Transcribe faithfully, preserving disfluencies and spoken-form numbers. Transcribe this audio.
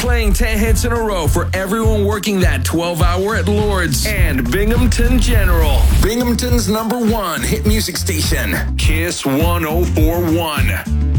playing ten hits in a row for everyone working that twelve hour at Lord's and Binghamton General. Binghamton's number one hit music station. Kiss one oh four one.